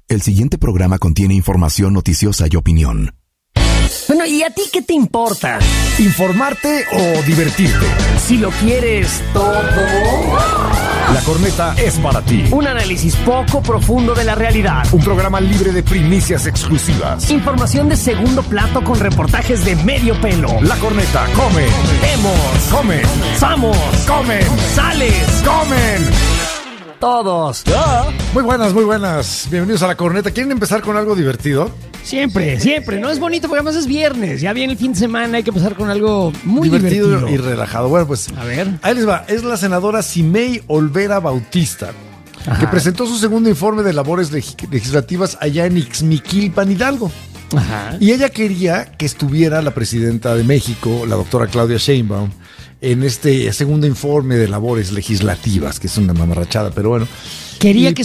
El siguiente programa contiene información noticiosa y opinión. Bueno, ¿y a ti qué te importa? ¿Informarte o divertirte? Si lo quieres todo. La Corneta es para ti. Un análisis poco profundo de la realidad. Un programa libre de primicias exclusivas. Información de segundo plato con reportajes de medio pelo. La Corneta, come. Vemos. Come. Somos. Comen. Sales. Comen. Todos. Muy buenas. Bienvenidos a La Corneta. ¿Quieren empezar con algo divertido? Siempre. No es bonito porque además es viernes. Ya viene el fin de semana, hay que empezar con algo muy divertido. Y relajado. Bueno, pues a ver. Ahí les va. Es la senadora Simei Olvera Bautista, Ajá, que presentó su segundo informe de labores legislativas allá en Ixmiquilpan, Hidalgo. Ajá. Y ella quería que estuviera la presidenta de México, la doctora Claudia Sheinbaum, en este segundo informe de labores legislativas, que es una mamarrachada, pero bueno. Quería que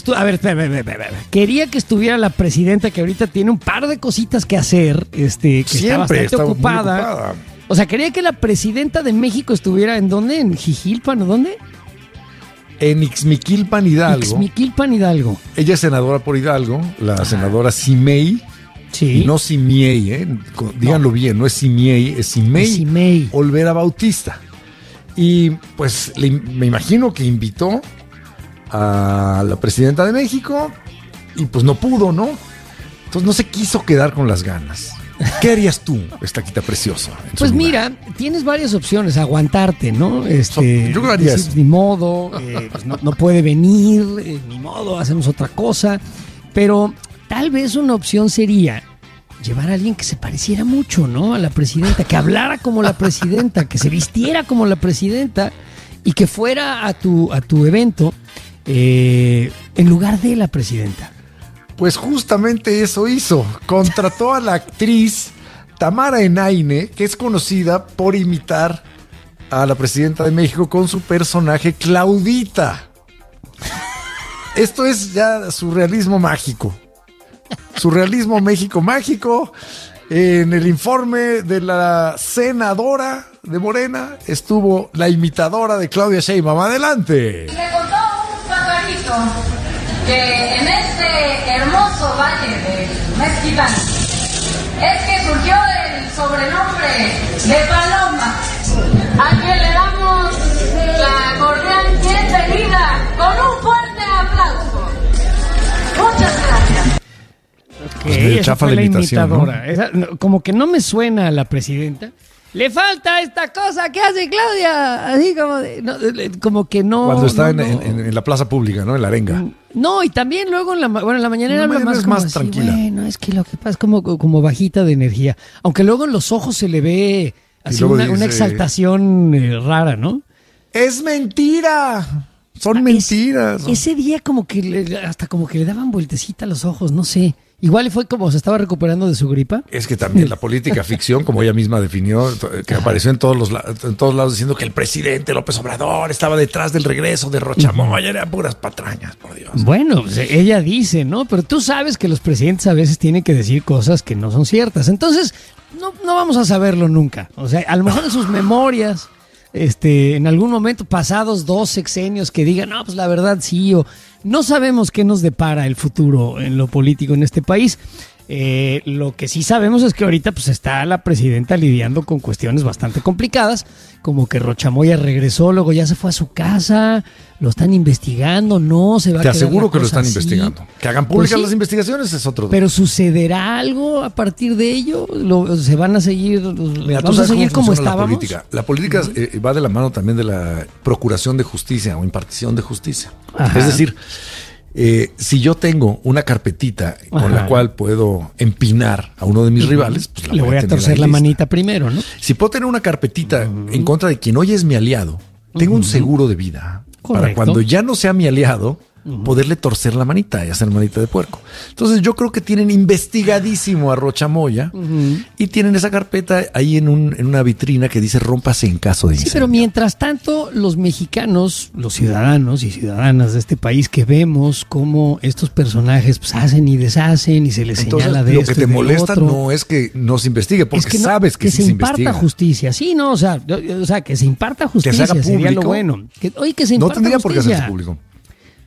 estuviera la presidenta, que ahorita tiene un par de cositas que hacer, que está bastante ocupada. O sea, quería que la presidenta de México estuviera ¿en dónde? ¿En Jijilpan o dónde? En Ixmiquilpan, Hidalgo. Ixmiquilpan, Hidalgo. Ella es senadora por Hidalgo, la senadora Simei. Sí. Y no Simiei, díganlo bien, no es Simiei, es Simei Olvera Bautista. Y pues me imagino que invitó a la presidenta de México y pues no pudo, ¿no? Entonces no se quiso quedar con las ganas. ¿Qué harías tú, estaquita preciosa? Pues mira, tienes varias opciones, aguantarte, ¿no? Yo creo que haría eso. Ni modo, pues no puede venir, ni modo, hacemos otra cosa. Pero tal vez una opción sería llevar a alguien que se pareciera mucho, ¿no? A la presidenta, que hablara como la presidenta, que se vistiera como la presidenta y que fuera a tu evento en lugar de la presidenta. Pues justamente eso hizo. Contrató a la actriz Tamara Enaine, que es conocida por imitar a la presidenta de México con su personaje Claudita. Esto es ya surrealismo mágico. Surrealismo México mágico. En el informe de la senadora de Morena estuvo la imitadora de Claudia Sheinbaum. Adelante. Me contó un pajarito que en este hermoso valle del Mezquitán es que surgió el sobrenombre de Paloma, a quien le damos la cordial bienvenida con un fuerte aplauso. Muchas gracias. Okay, esa fue la imitadora, ¿no? Esa, como que no me suena a la presidenta. Le falta esta cosa que hace Claudia, así como que no. Cuando está en la plaza pública, ¿no? En la arenga. No, y también luego en la mañanera habla más, más así, tranquila. Bueno, es que lo que pasa es como bajita de energía. Aunque luego en los ojos se le ve así una exaltación rara, ¿no? ¡Es mentira! Son mentiras. Ese día como que le daban vueltecita a los ojos, no sé. Igual fue como se estaba recuperando de su gripa. Es que también la política ficción, como ella misma definió, que apareció en todos lados diciendo que el presidente López Obrador estaba detrás del regreso de Rochamoya, eran puras patrañas, por Dios. Bueno, pues ella dice, ¿no? Pero tú sabes que los presidentes a veces tienen que decir cosas que no son ciertas. Entonces, no vamos a saberlo nunca. O sea, a lo mejor en sus memorias, en algún momento pasados 2 sexenios que digan, no, pues la verdad sí, o no sabemos qué nos depara el futuro en lo político en este país. Lo que sí sabemos es que ahorita pues está la presidenta lidiando con cuestiones bastante complicadas, como que Rochamoya regresó, luego ya se fue a su casa, lo están investigando, no se va a quedar. Te aseguro que lo están así. investigando. Que hagan públicas las investigaciones es otro. Pero ¿sucederá algo a partir de ello? ¿Se van a seguir? Mira, ¿vamos a seguir como estábamos? La política va de la mano también de la procuración de justicia o impartición de justicia. Ajá. Es decir, si yo tengo una carpetita con la cual puedo empinar a uno de mis rivales, pues le voy a torcer la manita primero, ¿no? Si puedo tener una carpetita en contra de quien hoy es mi aliado, tengo un seguro de vida. Correcto. Para cuando ya no sea mi aliado, poderle torcer la manita y hacer manita de puerco. Entonces yo creo que tienen investigadísimo a Rochamoya y tienen esa carpeta ahí en una vitrina que dice rómpase en caso de incendio. Sí, pero mientras tanto los mexicanos, los ciudadanos y ciudadanas de este país que vemos cómo estos personajes pues, hacen y deshacen y se les señala de lo esto que te y de molesta otro. No es que no se investigue, porque es que sabes que sí se investiga. Que se imparta justicia, sí, no, o sea, que se imparta justicia que se haga sería lo bueno. Que se imparta no tendría justicia. por qué hacerse público.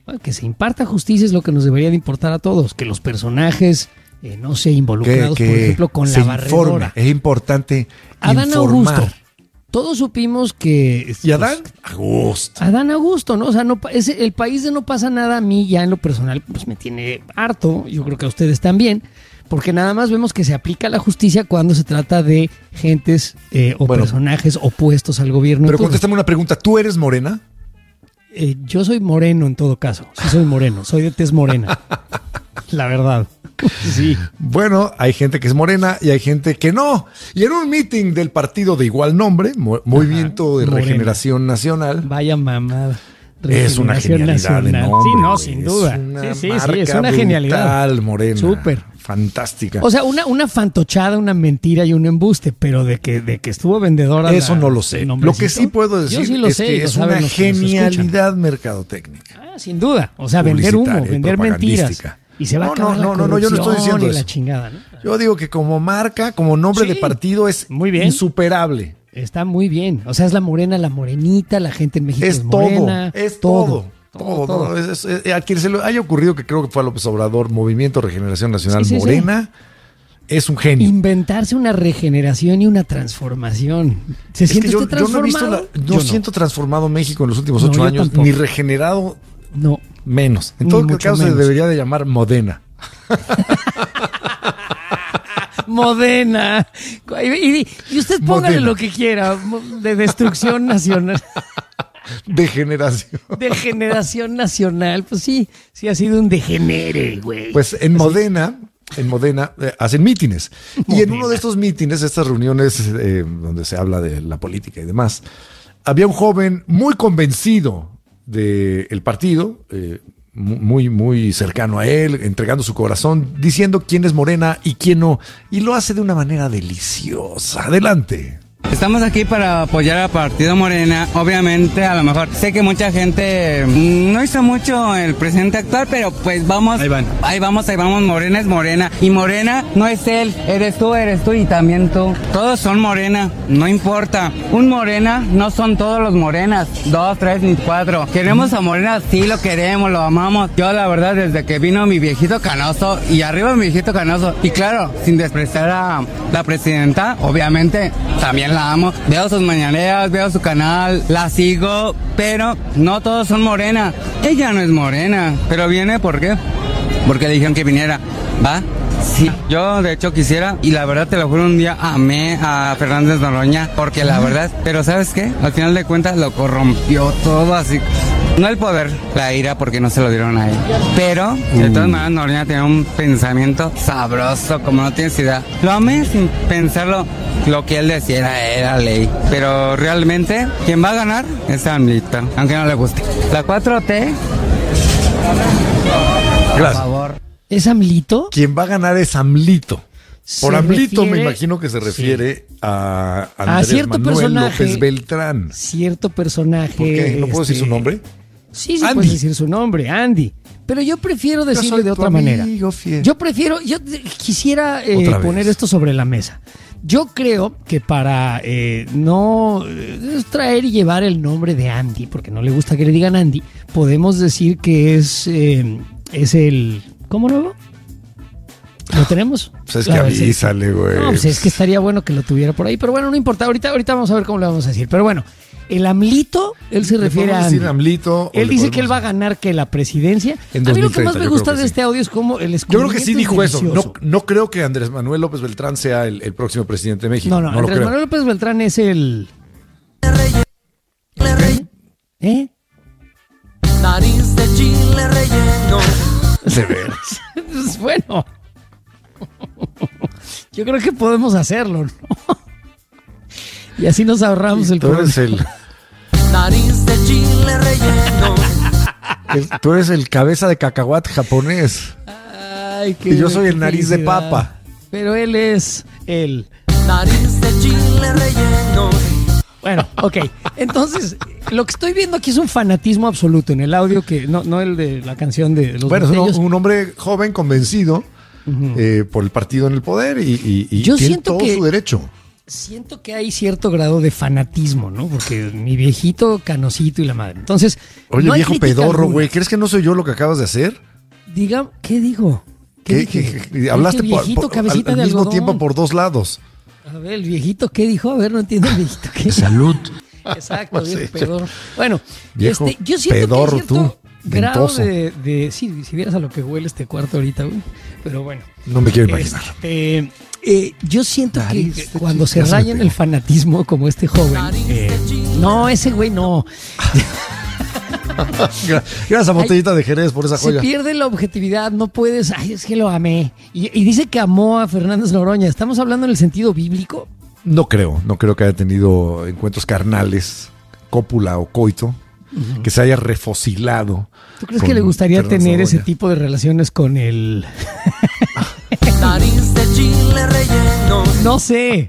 Bueno, que se imparta justicia es lo que nos debería de importar a todos, que los personajes no sean involucrados, por ejemplo, con la barredora. Es importante Adán informar. Augusto. Todos supimos que... ¿Y Adán? Augusto. Adán Augusto, ¿no? O sea, el país de no pasa nada a mí ya en lo personal, pues me tiene harto, yo creo que a ustedes también, porque nada más vemos que se aplica la justicia cuando se trata de gentes o personajes opuestos al gobierno. Pero contéstame una pregunta, ¿tú eres morena? Yo soy moreno en todo caso, sí soy moreno, soy de tez morena, la verdad. Sí. Bueno, hay gente que es morena y hay gente que no. Y en un meeting del partido de igual nombre, Movimiento de Morena. Regeneración Nacional. Vaya mamada. Es una genialidad de nombre. Sí, no, sin duda. Sí, es una genialidad. Brutal, morena. Súper. Fantástica. O sea, una fantochada, una mentira y un embuste, pero de que estuvo vendedora. Eso no lo sé. Lo que sí puedo decir es que es una genialidad mercadotécnica. Sin duda. O sea, vender humo, vender mentiras. Y se va a acabar la corrupción yo no estoy diciendo eso. La chingada, ¿no? Yo digo que como marca, como nombre de partido es muy bien. Insuperable. Está muy bien. O sea, es la morena, la morenita, la gente en México es morena. Es todo. A quien se le haya ocurrido, que creo que fue a López Obrador, Movimiento Regeneración Nacional Morena, es un genio. Inventarse una regeneración y una transformación. ¿Se siente usted transformado? No siento transformado México en los últimos 8 años, tampoco. Ni regenerado. No. Menos. En todo caso menos. Se debería de llamar Modena. Modena. Y usted póngale lo que quiera. De destrucción nacional. Degeneración nacional. Pues sí ha sido un degenere, güey. Pues en Modena hacen mítines. Modena. Y en uno de estos mítines, estas reuniones donde se habla de la política y demás, había un joven muy convencido del partido, muy, muy cercano a él, entregando su corazón, diciendo quién es Morena y quién no, y lo hace de una manera deliciosa. Adelante. Estamos aquí para apoyar al partido Morena. Obviamente, a lo mejor sé que mucha gente no hizo mucho el presidente actual, pero pues vamos. Ahí vamos. Morena es Morena. Y Morena no es él. Eres tú y también tú. Todos son Morena. No importa. Un Morena no son todos los Morenas. 2, 3 ni 4. Queremos a Morena, sí lo queremos, lo amamos. Yo, la verdad, desde que vino mi viejito Canoso y arriba mi viejito Canoso. Y claro, sin despreciar a la presidenta, obviamente, también la amo, veo sus mañaneras, veo su canal, la sigo, pero no todos son Morena. Ella no es Morena, pero viene ¿por qué? Porque le dijeron que viniera, ¿va? Sí, yo de hecho quisiera, y la verdad te lo juro, un día amé a Fernández Noroña, porque la verdad, pero ¿sabes qué? Al final de cuentas lo corrompió todo así. No el poder, la ira, porque no se lo dieron a él. Pero, de todas maneras, Noroña tenía un pensamiento sabroso, como no tienes idea. Lo amé sin pensarlo, lo que él decía era ley. Pero realmente, quien va a ganar es AMLito, aunque no le guste. La 4T, por favor. ¿Es AMLito? Quien va a ganar es AMLito. Por AMLito me imagino que se refiere a Andrés Manuel López Beltrán. Cierto personaje. ¿Por qué? ¿No puedo decir su nombre? Sí, puedes decir su nombre, Andy. Pero yo prefiero decirlo de otra manera. Yo quisiera poner esto sobre la mesa. Yo creo que para no traer y llevar el nombre de Andy, porque no le gusta que le digan Andy, podemos decir que es el... ¿Cómo nuevo? ¿Lo tenemos? Pues es que avísale, güey. No, pues es que estaría bueno que lo tuviera por ahí. Pero bueno, no importa. Ahorita vamos a ver cómo le vamos a decir. Pero bueno, el AMLito, él se refiere a Andy. AMLito, él dice que él va a ganar que la presidencia. A mí lo que más me gusta de este audio es cómo el Yo creo que sí dijo eso. No creo que Andrés Manuel López Beltrán sea el próximo presidente de México. No, Andrés Manuel López Beltrán es el... ¿Eh? Nariz de chile relleno. De veras. Pues bueno... Yo creo que podemos hacerlo, ¿no? Y así nos ahorramos el problema. Nariz de chile relleno. Tú eres el cabeza de cacahuate japonés. Ay, y yo soy el nariz de papa. Pero él es el nariz de chile relleno. Bueno, ok. Entonces, lo que estoy viendo aquí es un fanatismo absoluto en el audio, que no el de la canción de los es un hombre joven convencido por el partido en el poder y yo tiene siento todo su derecho. Siento que hay cierto grado de fanatismo, ¿no? Porque mi viejito canosito y la madre. Entonces, Oye, no hay viejo crítica pedorro, alguna. güey, ¿crees que no soy yo lo que acabas de hacer? Diga, ¿qué digo? ¿Qué dije? Hablaste Dije, viejito, cabecita al de mismo algodón. tiempo por dos lados. A ver, el viejito, ¿qué dijo? A ver, no entiendo el viejito. ¿Qué? Salud. Exacto, Sí. viejo pedorro. Bueno, Viejo yo siento pedorro, que hay cierto tú, grado ventoso. de sí, si vieras a lo que huele este cuarto ahorita, güey. Pero bueno. No me quiero imaginar. Yo siento Nariz que de cuando se chica, se me raya en pegó. el fanatismo como este joven, no, ese güey no. Gracias a Botellita de Jerez por esa Se joya. pierde la objetividad, no puedes, ay, es que lo amé. Y dice que amó a Fernández Noroña. ¿Estamos hablando en el sentido bíblico? No creo que haya tenido encuentros carnales, cópula o coito, que se haya refosilado. ¿Tú crees con que le gustaría Fernández tener ese Noroña. tipo de relaciones con el... Nariz de chile relleno. No sé.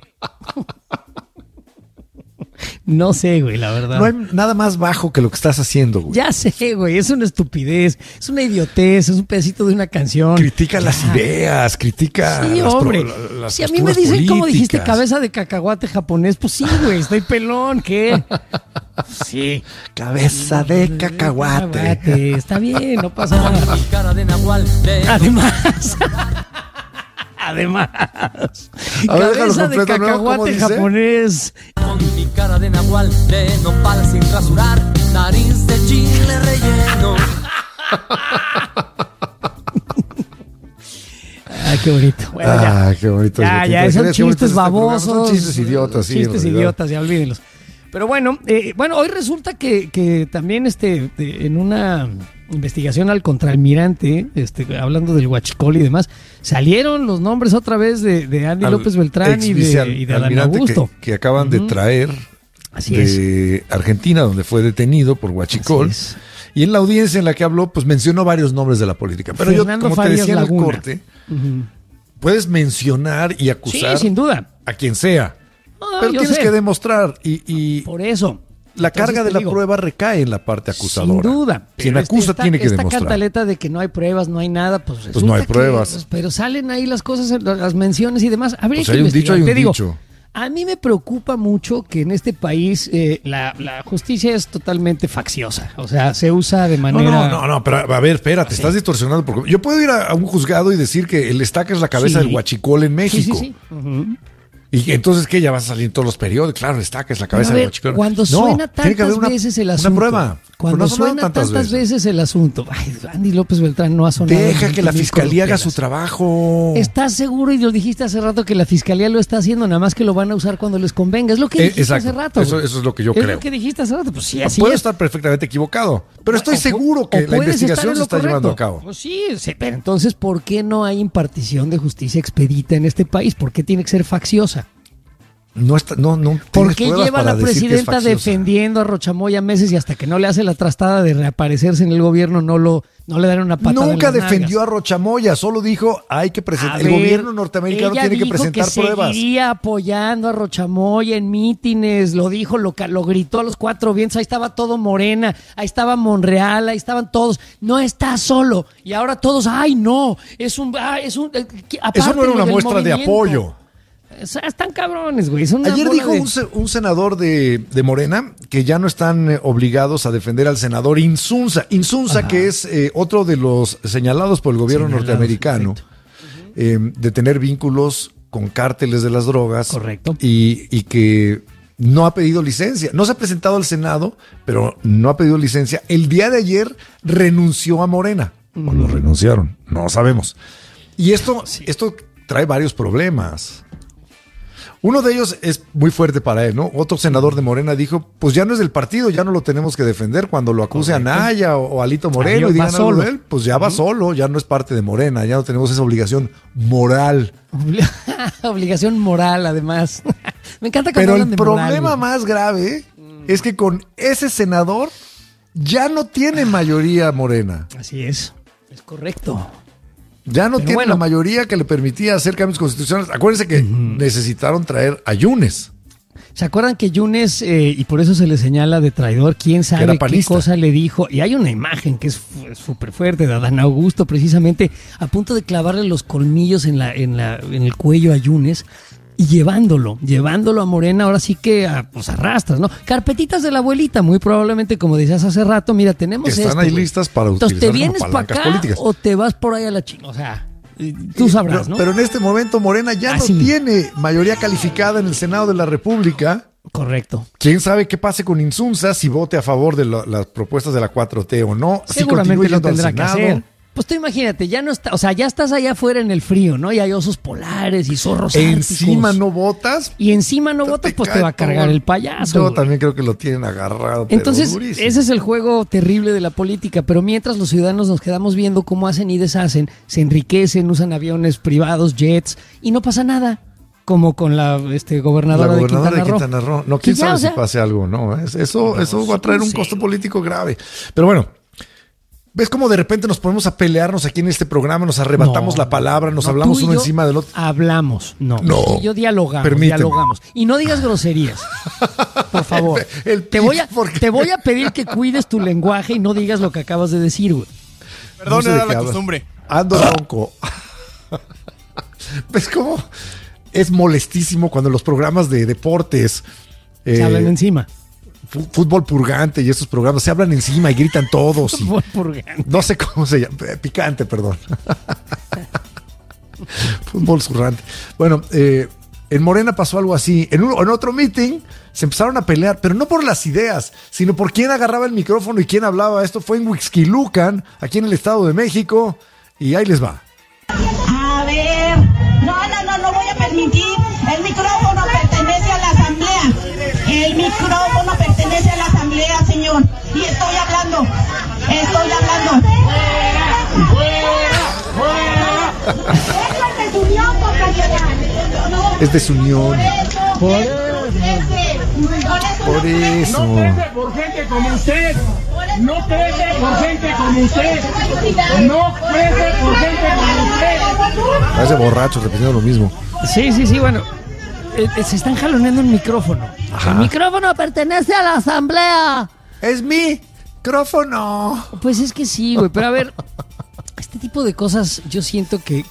No sé, güey, la verdad. No hay nada más bajo que lo que estás haciendo, güey. Ya sé, güey, es una estupidez, es una idiotez, es un pedacito de una canción. Critica las ideas, critica Sí, las hombre. las Si a mí me posturas dicen, ¿cómo dijiste? políticas. Cabeza de cacahuate japonés. Pues sí, güey, estoy pelón, ¿qué? Sí. Cabeza de cacahuate. Está bien, no pasa nada. Mi cara de nahual de Además. Además. A ver, déjalo Cabeza de completo, ¿no? ¿Cómo cacahuate dice? japonés. con mi cara de nahual de nopal sin rasurar. Nariz de chile relleno. Ah, qué bonito. Bueno, ya. Ah, qué bonito. Ya, Botellita ya, de son Jerez, qué bonito chistes es este programa. babosos. Son chistes idiotas, sí. en Chistes realidad. idiotas, ya olvídenlos. Pero bueno, hoy resulta que también en una investigación al contraalmirante, hablando del huachicol y demás, salieron los nombres otra vez de Andy López Beltrán y de Adán almirante Augusto. que acaban de traer Así de Argentina, donde fue detenido por huachicol. Así es. Y en la audiencia en la que habló, pues mencionó varios nombres de la política. Pero Fernando yo, como te Farias decía en el Laguna. corte, puedes mencionar y Sí, acusar sin duda. a quien sea. No, Pero yo tienes sé. que demostrar y Por eso. la Entonces carga te de la digo, prueba recae en la parte acusadora. Sin duda. Quien Pero acusa tiene que esta demostrar. cantaleta de que no hay pruebas, no hay nada, pues no resulta hay que, pruebas. pues, pero salen ahí las cosas, las menciones y demás. Habría Pues que hay un investigar. dicho, hay un Te digo, dicho. a mí me preocupa mucho que en este país la justicia es totalmente facciosa. O sea, se usa de manera... No, pero a ver, espérate, estás distorsionando. Porque yo puedo ir a un juzgado y decir que el estaca es la cabeza Sí. del huachicol en México. Sí. Ujú. Y entonces, ¿qué? Ya vas a salir en todos los periódicos. Claro, el estaca es la Pero cabeza a del ver, huachicol. cuando No, suena tiene que haber tantas veces el asunto. Una prueba. Cuando Pero no ha sonado suena tantas veces el asunto. Ay, Andy López Beltrán no ha sonado. Deja que la 20,000 fiscalía haga su corruptelas. trabajo. ¿Estás seguro? Y lo dijiste hace rato que la fiscalía lo está haciendo, nada más que lo van a usar cuando les convenga. Es lo que dijiste exacto. hace rato. Eso güey. es lo que yo Es creo. lo que dijiste hace rato. Pues sí, así Puedo es. estar perfectamente equivocado, pero estoy O seguro que la puedes investigación estar en se lo está llevando a correcto. cabo. Pues sí, pero entonces, ¿por qué no hay impartición de justicia expedita en este país? ¿Por qué tiene que ser facciosa? No ¿Por tienes qué pruebas lleva para la decir que es presidenta facciosa. defendiendo a Rochamoya meses y hasta que no le hace la trastada de reaparecerse en el gobierno no le dan una patada? Nunca en las defendió nalgas? a Rochamoya, solo dijo hay que presentar. A El ver, gobierno norteamericano ella tiene que dijo presentar pruebas. Seguiría apoyando a Rochamoya en mítines, lo dijo, lo gritó a los cuatro vientos. Ahí estaba todo Morena, ahí estaba Monreal, ahí estaban todos. No está solo. Y ahora todos, ay no, Eso no era una muestra de apoyo. O sea, están cabrones, güey. Son una Ayer bola dijo de- un senador de Morena que ya no están obligados a defender al senador Insunza. Insunza, que es otro de los señalados por el gobierno Señalados, norteamericano de tener vínculos con cárteles de las drogas. Correcto. Y que no ha pedido licencia. No se ha presentado al Senado, pero no ha pedido licencia. El día de ayer renunció a Morena. O lo renunciaron, no sabemos. Y esto trae varios problemas. Uno de ellos es muy fuerte para él, ¿no? Otro senador de Morena dijo, pues ya no es del partido, ya no lo tenemos que defender. Cuando lo acuse a Naya o Alito Moreno Ahí y digan va algo solo. de él, pues ya va solo, ya no es parte de Morena, ya no tenemos esa obligación moral. Obligación moral, además. Me encanta cuando Pero el hablan de moral, problema güey. más grave es que con ese senador ya no tiene mayoría Morena. Así es correcto. Ya no Pero tiene bueno. la mayoría que le permitía hacer cambios constitucionales. Acuérdense que necesitaron traer a Yunes. ¿Se acuerdan que Yunes, y por eso se le señala de traidor, quién sabe era qué panista. cosa le dijo? Y hay una imagen que es súper fuerte de Adán Augusto, precisamente, a punto de clavarle los colmillos en el cuello a Yunes. y llevándolo a Morena, ahora sí que pues arrastras, ¿no? Carpetitas de la abuelita, muy probablemente, como decías hace rato, mira, tenemos que están esto, ahí güey. listas para Entonces, utilizar ¿te vienes como para palancas acá políticas. o te vas por ahí a la chingada? O sea, tú sabrás, ¿no? Pero en este momento Morena ya no tiene mayoría calificada en el Senado de la República. Correcto. ¿Quién sabe qué pase con Insunza, si vote a favor de las propuestas de la 4T o no? Seguramente si lo yendo al tendrá que Senado. hacer. Pues tú imagínate, ya no está, o sea, ya estás allá afuera en el frío, ¿no? Y hay osos polares y zorros árticos. Encima no votas. Y encima no votas, pues te va a cargar el payaso. Yo güey. también creo que lo tienen agarrado. Entonces, durísimo. ese es el juego terrible de la política, pero mientras los ciudadanos nos quedamos viendo cómo hacen y deshacen, se enriquecen, usan aviones privados, jets, y no pasa nada. Como con la gobernadora de Quintana Roo. No, quién sabe si pase algo, ¿no? Eso va a traer un costo político grave. Pero bueno, ¿ves cómo de repente nos ponemos a pelearnos aquí en este programa? Nos arrebatamos la palabra, nos hablamos uno encima del otro. Hablamos, no. Yo dialogamos, permíteme. dialogamos. Y no digas groserías, por favor. Te voy a pedir que cuides tu lenguaje y no digas lo que acabas de decir, güey. Perdón, era la costumbre. Ando ronco. ¿Ves cómo? Es molestísimo cuando los programas de deportes se hablan encima. Fútbol purgante y esos programas se hablan encima y gritan todos. Fútbol purgante. No sé cómo se llama. Picante, perdón. Fútbol zurrante. Bueno, en Morena pasó algo así. En otro meeting se empezaron a pelear, pero no por las ideas, sino por quién agarraba el micrófono y quién hablaba. Esto fue en Huixquilucan, aquí en el Estado de México. Y ahí les va. A ver, no voy a permitir. El micrófono pertenece a la asamblea. El micrófono pertenece a la asamblea, señor. Y estoy hablando. Es desunión. Por eso. No crece por gente como usted. No crece por gente como usted. No crece por gente como usted. Parece borracho repitiendo lo mismo. Sí, bueno. Se están jaloneando el micrófono. Ajá. El micrófono pertenece a la asamblea. Es mi micrófono. Pues es que sí, güey. Pero a ver, este tipo de cosas yo siento que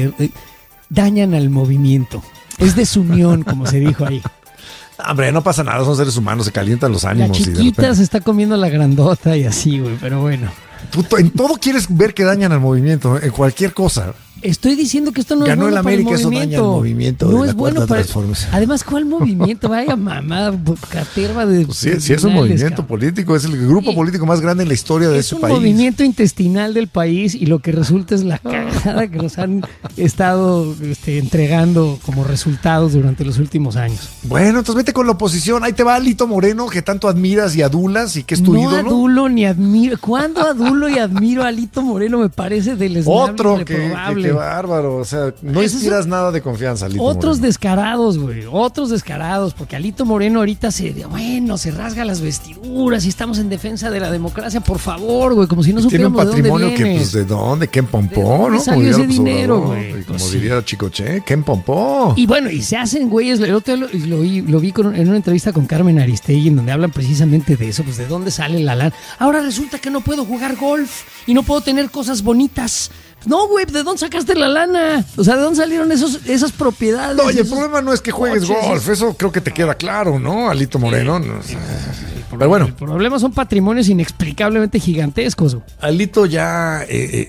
dañan al movimiento. Es desunión, como se dijo ahí. Hombre, no pasa nada, son seres humanos, se calientan los ánimos. La chiquita se está comiendo la grandota y así, güey, pero bueno. Tú en todo quieres ver que dañan al movimiento, en cualquier cosa. Estoy diciendo que esto no Ganó es bueno el para América, el movimiento. eso daña el movimiento no de es la bueno para transformación. Además, ¿cuál movimiento? Vaya mamá, caterva de... Pues sí, es un movimiento político, es el grupo político más grande en la historia de este país. Es un movimiento intestinal del país y lo que resulta es la cagada que nos han estado entregando como resultados durante los últimos años. Bueno, entonces vete con la oposición. Ahí te va Alito Moreno, que tanto admiras y adulas y que es tu ídolo. No adulo ni admiro. ¿Cuándo adulo y admiro a Alito Moreno? Me parece deleznable. Otro que bárbaro. O sea, no inspiras nada de confianza, Alito Otros Moreno. Descarados, güey. Otros descarados. Porque Alito Moreno ahorita se rasga las vestiduras y estamos en defensa de la democracia. Por favor, güey. Como si no Tiene un supiéramos de dónde patrimonio viene. que, pues, ¿de dónde? ¿Quién pompó? ¿De dónde salió ese dinero, Obrador, güey? y como Pues diría Chicoche, ¿quién pompó? Y bueno, y se hacen güeyes. El otro día lo vi en una entrevista con Carmen Aristegui, en donde hablan precisamente de eso, pues de dónde sale la lana. Ahora resulta que no puedo jugar golf y no puedo tener cosas bonitas. No, güey, ¿de dónde sacaste la lana? O sea, ¿de dónde salieron esas propiedades? No, y el problema no es que juegues golf, eso creo que te queda claro, ¿no, Alito Moreno? No, pero bueno. El problema son patrimonios inexplicablemente gigantescos. Alito ya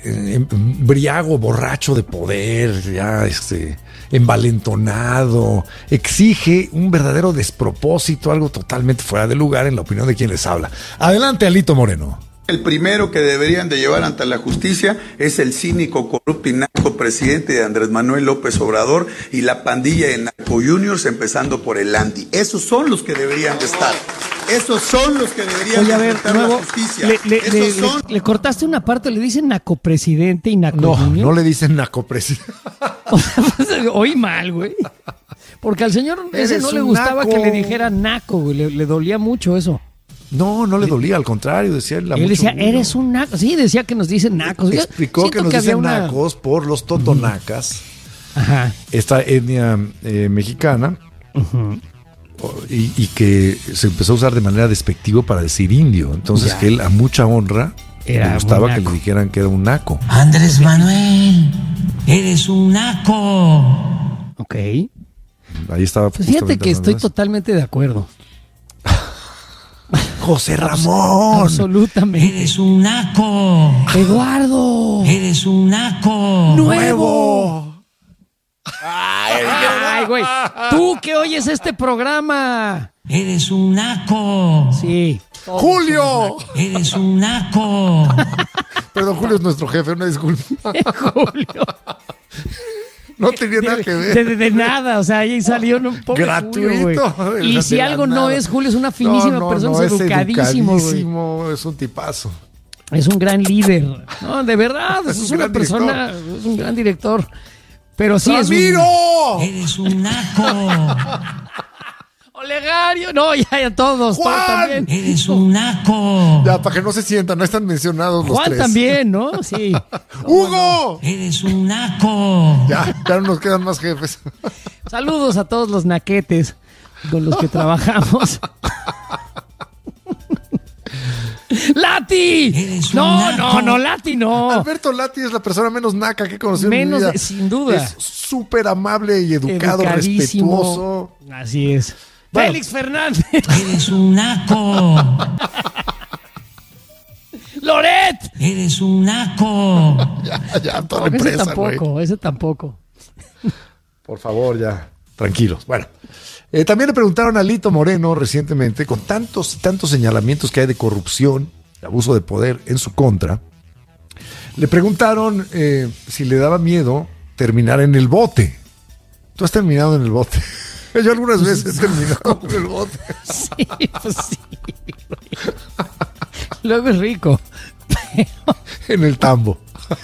embriago, borracho de poder, ya envalentonado, exige un verdadero despropósito, algo totalmente fuera de lugar en la opinión de quien les habla. Adelante, Alito Moreno. El primero que deberían de llevar ante la justicia es el cínico, corrupto y narco presidente de Andrés Manuel López Obrador y la pandilla de Narco Juniors, empezando por el Andy. Esos son los que deberían de estar. Esos son los que deberían de enfrentar la justicia. Le cortaste una parte, le dicen nacopresidente y naco No le dicen nacopresidente. Oí mal, güey. Porque al señor ese no le gustaba que le dijera naco, güey. Le dolía mucho eso. No le dolía, al contrario, decía él. Él decía, eres un naco. Sí, decía que nos dicen nacos. Explicó que nos dicen nacos por los totonacas. Ajá. Esta etnia mexicana. Y que se empezó a usar de manera despectiva para decir indio. Entonces que él a mucha honra le gustaba que le dijeran que era un naco. Andrés Manuel, eres un naco. Ok. Ahí estaba. Pues fíjate que estoy totalmente de acuerdo. José Ramón. Absolutamente. Eres un naco. Eduardo. Eres un naco. Nuevo. Ay, güey. Tú que oyes este programa. Eres un naco. Sí. ¡Julio! Eres un naco. Perdón, Julio es nuestro jefe, una disculpa. Julio. No tenía nada que ver. De nada, o sea, ahí salió un poco gratuito. Julio, y si algo no es, Julio es una finísima persona, es educadísimo, güey. Es un tipazo. Es un gran líder. No, de verdad, es una persona, es un gran director. Pero sí ¡Ramiro! Eres un naco. Olegario, no, ya todos, Juan. todos también. Eres un naco. Ya, para que no se sientan, no están mencionados los Juan tres. también, ¿no? Sí. ¡Hugo! Eres un naco. Ya no nos quedan más jefes. Saludos a todos los naquetes con los que trabajamos. ¡Lati! No, Lati no. Alberto Lati es la persona menos naca que he conocido en mi vida. Sin duda. Es súper amable y educado, respetuoso. Así es. Bueno. Félix Fernández. Eres un naco. Loret. Eres un naco. Ya, toda la empresa, ese tampoco. Por favor, ya. Tranquilos. Bueno. También le preguntaron a Lito Moreno recientemente, con tantos y tantos señalamientos que hay de corrupción, de abuso de poder en su contra, le preguntaron si le daba miedo terminar en el bote. ¿Tú has terminado en el bote? Yo algunas veces he terminado en el bote. Sí, pues sí. Luego es rico. Pero... En el tambo.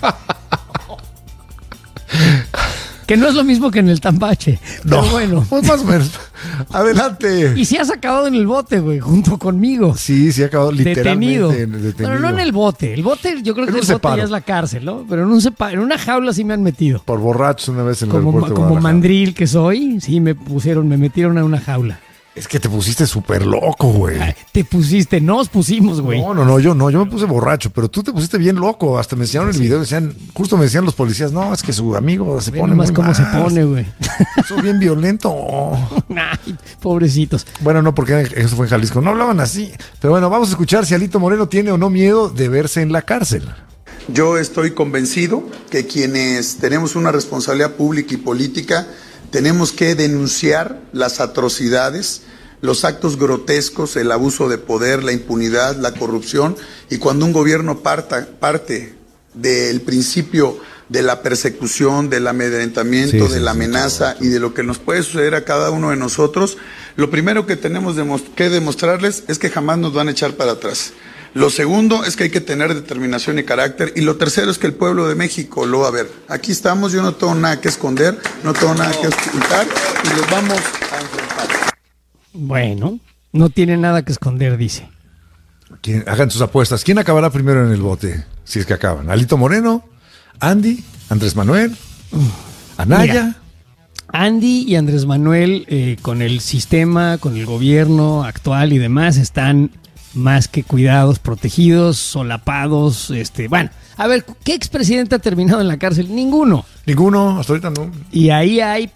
Que no es lo mismo que en el tambache. No, pero bueno. Pues más o menos. Adelante. Y si has acabado en el bote, güey, junto conmigo. Sí, he acabado literalmente detenido. Pero no en el bote. El bote, yo creo que el bote ya es la cárcel, ¿no? Pero en una jaula sí me han metido. Por borrachos una vez en el aeropuerto. Como mandril que soy, sí me metieron en una jaula. Es que te pusiste súper loco, güey. Nos pusimos, güey. No, yo me puse borracho, pero tú te pusiste bien loco. Hasta me enseñaron el video, justo me decían los policías, no, es que su amigo se pone más cómo se pone, güey. Soy bien violento. Ay, pobrecitos. Bueno, no, porque eso fue en Jalisco. No hablaban así. Pero bueno, vamos a escuchar si Alito Moreno tiene o no miedo de verse en la cárcel. Yo estoy convencido que quienes tenemos una responsabilidad pública y política tenemos que denunciar las atrocidades, los actos grotescos, el abuso de poder, la impunidad, la corrupción, y cuando un gobierno parte del principio de la persecución, del amedrentamiento, de la amenaza y de lo que nos puede suceder a cada uno de nosotros, lo primero que tenemos que demostrarles es que jamás nos van a echar para atrás. Lo segundo es que hay que tener determinación y carácter. Y lo tercero es que el pueblo de México lo va a ver. Aquí estamos, yo no tengo nada que esconder, no tengo nada que ocultar y los vamos a enfrentar. Bueno, no tiene nada que esconder, dice. Hagan sus apuestas. ¿Quién acabará primero en el bote? Si es que acaban. ¿Alito Moreno? ¿Andy? ¿Andrés Manuel? ¿Anaya? Mira, Andy y Andrés Manuel, con el sistema, con el gobierno actual y demás, están más que cuidados, protegidos, solapados, bueno, a ver, ¿qué expresidente ha terminado en la cárcel? Ninguno, hasta ahorita no. Y ahí hay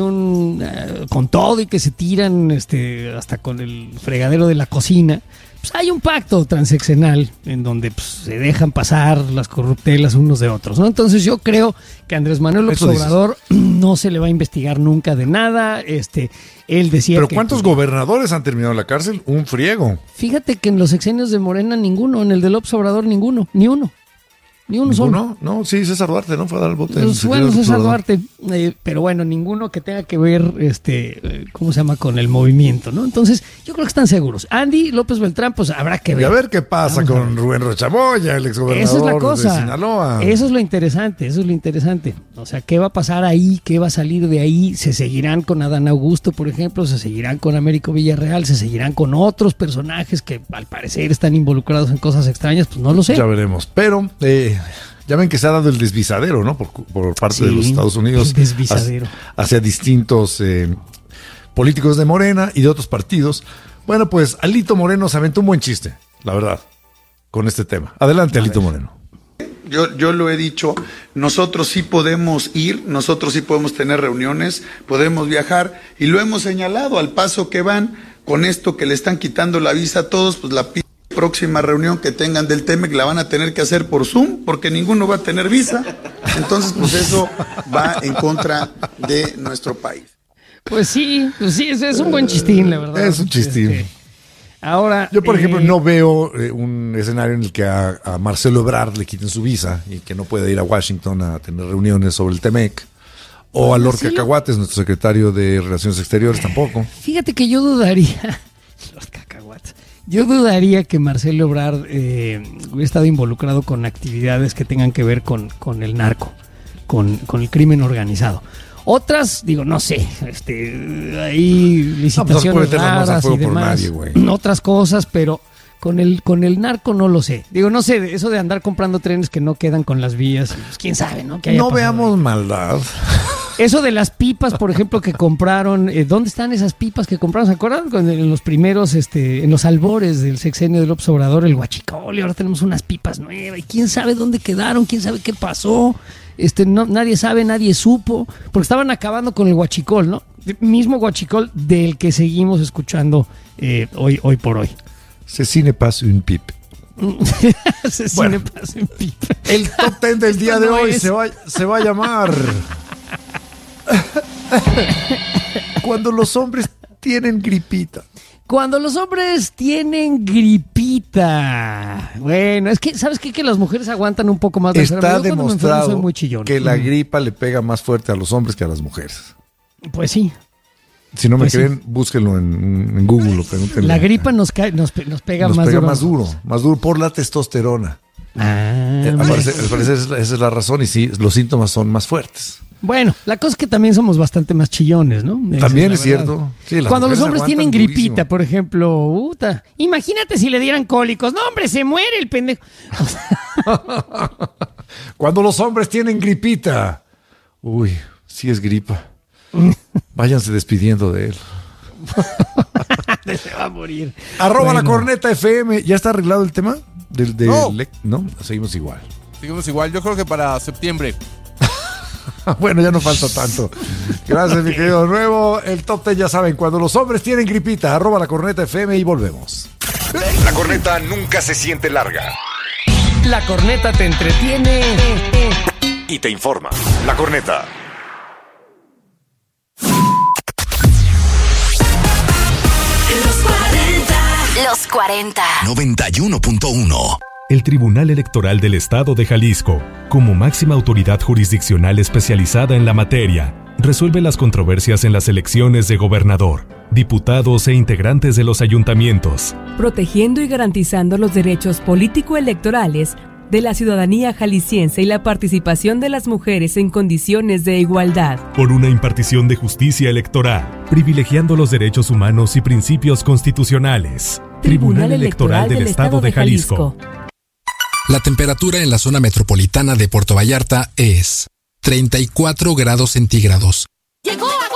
con todo y que se tiran, hasta con el fregadero de la cocina, pues hay un pacto transeccional en donde se dejan pasar las corruptelas unos de otros, ¿no? Entonces yo creo que Andrés Manuel López Obrador no se le va a investigar nunca de nada, él decía ¿Pero cuántos gobernadores han terminado en la cárcel? Un friego. Fíjate que en los sexenios de Morena ninguno, en el de López Obrador ninguno, ni uno solo. No, sí, César Duarte, ¿no? Fue a dar el bote. Bueno, César Duarte, pero bueno, ninguno que tenga que ver, ¿cómo se llama? Con el movimiento, ¿no? Entonces, yo creo que están seguros. Andy López Beltrán, pues habrá que ver. Y a ver qué pasa con Rubén Rochamoya, el exgobernador Esa es la cosa. de Sinaloa. Eso es lo interesante, O sea, ¿qué va a pasar ahí? ¿Qué va a salir de ahí? ¿Se seguirán con Adán Augusto, por ejemplo? ¿Se seguirán con Américo Villarreal? ¿Se seguirán con otros personajes que al parecer están involucrados en cosas extrañas? Pues no lo sé. Ya veremos, pero... ya ven que se ha dado el desvisadero, ¿no? Por parte de los Estados Unidos. Desvisadero. Hacia distintos políticos de Morena y de otros partidos. Bueno, pues Alito Moreno se aventó un buen chiste, la verdad, con este tema. Adelante, Alito Moreno. Yo lo he dicho, nosotros sí podemos ir, nosotros sí podemos tener reuniones, podemos viajar, y lo hemos señalado al paso que van con esto que le están quitando la visa a todos, pues la próxima reunión que tengan del TEMEC la van a tener que hacer por Zoom, porque ninguno va a tener visa. Entonces, pues eso va en contra de nuestro país. Pues sí, es un buen chistín, la verdad. Es un chistín. Ahora, yo, por ejemplo, no veo un escenario en el que a Marcelo Ebrard le quiten su visa y que no pueda ir a Washington a tener reuniones sobre el TEMEC. O a Lord Cacahuates, nuestro secretario de Relaciones Exteriores, tampoco. Fíjate que yo dudaría, Lord Cacahuates, yo dudaría que Marcelo Ebrard hubiera estado involucrado con actividades que tengan que ver con el narco, con el crimen organizado. Otras, digo, no sé, hay licitaciones raras y demás, otras cosas, pero con el narco no lo sé. Digo, no sé, eso de andar comprando trenes que no quedan con las vías, pues quién sabe, ¿no? No veamos maldad. Eso de las pipas, por ejemplo, que compraron, ¿dónde están esas pipas que compraron? ¿Se acuerdan? En los primeros, en los albores del sexenio de López Obrador, el huachicol, y ahora tenemos unas pipas nuevas, y quién sabe dónde quedaron, quién sabe qué pasó. Nadie sabe, nadie supo, porque estaban acabando con el huachicol, ¿no? El mismo huachicol del que seguimos escuchando hoy por hoy. Cecine passe une pipe. Cecine passe une pipe. El top 10 del día de hoy se va a llamar Cuando los hombres tienen gripita. Cuando los hombres tienen gripita. Bueno, es que, ¿sabes qué? Que las mujeres aguantan un poco más de enfermedad. Está demostrado soy muy chillón. Que la gripa le pega más fuerte a los hombres que a las mujeres. Pues sí. Si no me creen, búsquenlo en Google. Pregúntenle. La gripa nos pega más duro por la testosterona. Al parecer esa es la razón, y sí, los síntomas son más fuertes. Bueno, la cosa es que también somos bastante más chillones, ¿no? También es cierto. Sí, cuando los hombres tienen gripita, por ejemplo, imagínate si le dieran cólicos. No, hombre, se muere el pendejo. Cuando los hombres tienen gripita. Uy, sí es gripa. Váyanse despidiendo de él. Se va a morir. @la corneta FM. ¿Ya está arreglado el tema? No, seguimos igual. Yo creo que para septiembre. Bueno, ya no falta tanto. Gracias, mi querido Nuevo. El top 10, ya saben, cuando los hombres tienen gripita, @la corneta FM y volvemos. La corneta nunca se siente larga. La corneta te entretiene y te informa. La corneta. Los 40. 91.1. El Tribunal Electoral del Estado de Jalisco, como máxima autoridad jurisdiccional especializada en la materia, resuelve las controversias en las elecciones de gobernador, diputados e integrantes de los ayuntamientos, protegiendo y garantizando los derechos político-electorales de la ciudadanía jalisciense y la participación de las mujeres en condiciones de igualdad. Por una impartición de justicia electoral, privilegiando los derechos humanos y principios constitucionales. Tribunal Electoral del Estado de Jalisco. La temperatura en la zona metropolitana de Puerto Vallarta es 34 grados centígrados. Llegó a